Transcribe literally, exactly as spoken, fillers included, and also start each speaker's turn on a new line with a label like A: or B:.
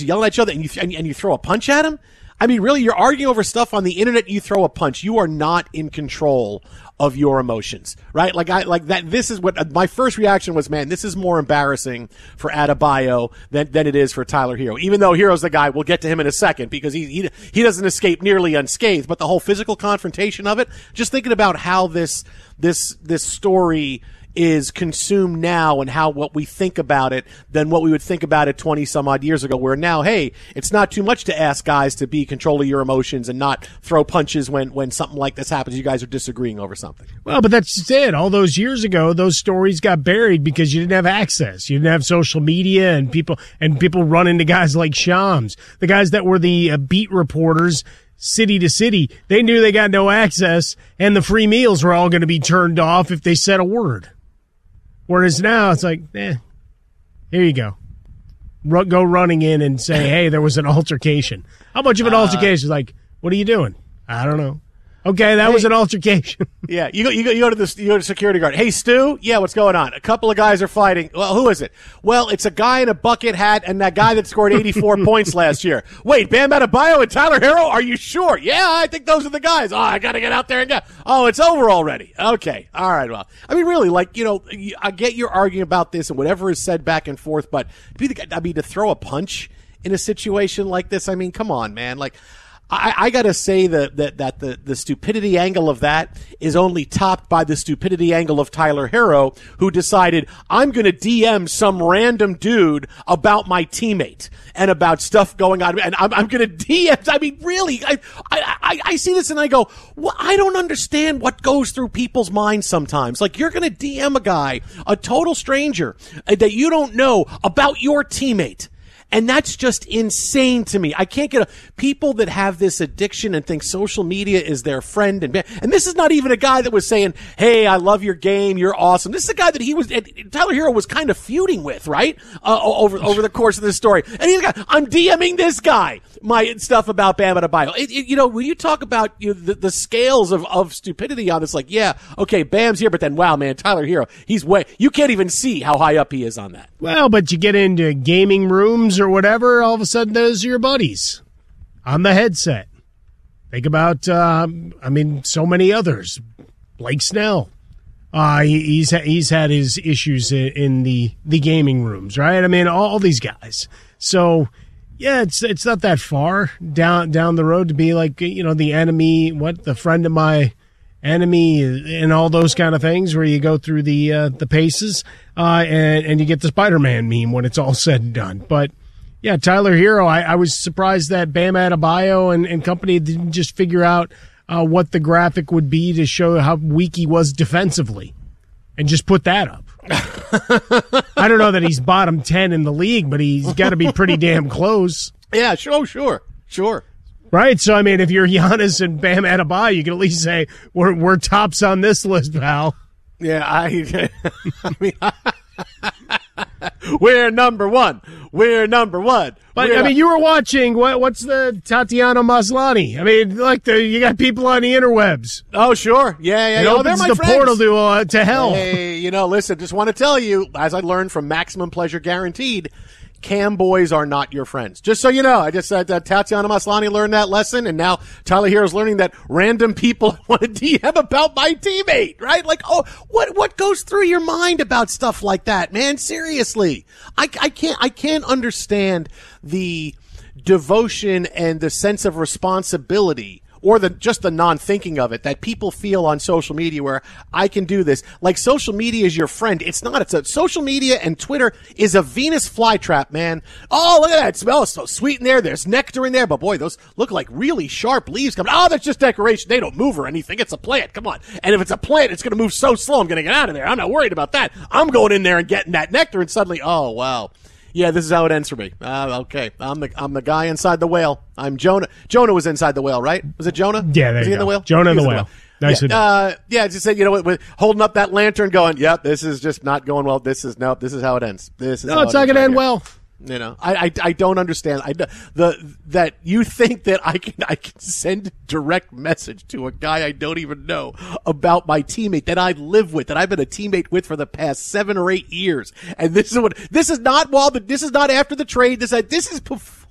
A: friends yelling at each other and you, and, and you throw a punch at them? I mean, really, you're arguing over stuff on the internet, you throw a punch. You are not in control of your emotions, right? Like I, like that, this is what my first reaction was, man, this is more embarrassing for Adebayo than, than it is for Tyler Hero. Even though Hero's the guy, we'll get to him in a second because he, he, he doesn't escape nearly unscathed, but the whole physical confrontation of it, just thinking about how this, this, this story is consumed now and how what we think about it than what we would think about it twenty some odd years ago, where now, hey, it's not too much to ask guys to be control of your emotions and not throw punches when, when something like this happens. You guys are disagreeing over something.
B: Well, but that's just it. All those years ago, those stories got buried because you didn't have access. You didn't have social media and people, and people run into guys like Shams, the guys that were the uh, beat reporters city to city. They knew they got no access and the free meals were all going to be turned off if they said a word. Whereas now it's like, eh, here you go. R- go running in and say, hey, there was an altercation. How much of an uh, altercation? Like, what are you doing? I don't know. Okay, that hey, was an altercation.
A: Yeah, you go, you go, you go to the, you go to security guard. Hey, Stu, yeah, what's going on? A couple of guys are fighting. Well, who is it? Well, it's a guy in a bucket hat and that guy that scored eighty-four points last year. Wait, Bam Adebayo and Tyler Hero? Are you sure? Yeah, I think those are the guys. Oh, I got to get out there and go. Oh, it's over already. Okay, all right. Well, I mean, really, like, you know, I get you're arguing about this and whatever is said back and forth, but I mean, to throw a punch in a situation like this, I mean, come on, man, like. I, I gotta say that, that, that the, the stupidity angle of that is only topped by the stupidity angle of Tyler Hero, who decided, I'm gonna D M some random dude about my teammate and about stuff going on, and I'm, I'm gonna D M, I mean, really, I, I, I see this and I go, well, I don't understand what goes through people's minds sometimes. Like, you're gonna D M a guy, a total stranger, that you don't know about your teammate. And that's just insane to me. I can't get a, people that have this addiction and think social media is their friend. And, and this is not even a guy that was saying, hey, I love your game. You're awesome. This is a guy that he was, Tyler Hero was kind of feuding with, right? Uh, over, over the course of this story. And he's got, I'm DMing this guy my stuff about Bam Adebayo. It, it, you know, when you talk about you know, the, the scales of, of stupidity on this, like, yeah, okay, Bam's here, but then, wow, man, Tyler Hero, he's way, you can't even see how high up he is on that.
B: Well, but you get into gaming rooms or whatever, all of a sudden those are your buddies on the headset. Think about, um, I mean, so many others. Blake Snell. Uh, he, he's he's had his issues in, in the, the gaming rooms, right? I mean, all, all these guys. So, yeah, it's it's not that far down down the road to be like, you know, the enemy, what, the friend of my enemy, and all those kind of things where you go through the uh, the paces uh, and, and you get the Spider-Man meme when it's all said and done. But, yeah, Tyler Hero, I, I was surprised that Bam Adebayo and, and company didn't just figure out uh, what the graphic would be to show how weak he was defensively and just put that up. I don't know that he's bottom ten in the league, but he's got to be pretty damn close.
A: Yeah, sure, sure, sure.
B: Right, so, I mean, if you're Giannis and Bam Adebayo, you can at least say, we're, we're tops on this list, pal.
A: Yeah, I, I mean, we're number one. We're number one.
B: But,
A: we're
B: I mean, you were watching, what, what's the Tatiana Maslany? I mean, like, the, you got people on the interwebs.
A: Oh, sure. Yeah, yeah.
B: It
A: oh,
B: opens
A: they're my
B: the
A: friends.
B: portal to, uh, to hell.
A: Hey, you know, listen, just want to tell you, as I learned from Maximum Pleasure Guaranteed, cam boys are not your friends. Just so you know, I just said uh, Tatiana Maslany learned that lesson, and now Tyler Hero's learning that random people want to D M about my teammate, right? Like, oh, what what goes through your mind about stuff like that, man? Seriously, I, I can't I can't understand the devotion and the sense of responsibility, or the just the non-thinking of it that people feel on social media where I can do this. Like, social media is your friend. It's not. It's a social media, and Twitter is a Venus flytrap, man. Oh, look at that. It smells so sweet in there. There's nectar in there, but boy, those look like really sharp leaves coming. Oh, that's just decoration. They don't move or anything. It's a plant. Come on. And if it's a plant, it's going to move so slow. I'm going to get out of there. I'm not worried about that. I'm going in there and getting that nectar, and suddenly, oh, wow. Yeah, this is how it ends for me. Uh, okay, I'm the I'm the guy inside the whale. I'm Jonah. Jonah was inside the whale, right? Was it Jonah?
B: Yeah, there
A: was he
B: you
A: in
B: go.
A: the whale?
B: Jonah in the whale.
A: whale.
B: Nice.
A: Yeah, uh, yeah, just said, you know, with, holding up that lantern, going, "Yep, this is just not going well. This is no, this is how it ends. This is
B: no,
A: how
B: it's
A: it
B: not going
A: right
B: to end
A: here.
B: well."
A: You know, I, I, I don't understand. I, the that you think that I can I can send a direct message to a guy I don't even know about my teammate that I live with, that I've been a teammate with for the past seven or eight years, and this is what this is not while the this is not after the trade. This this is before.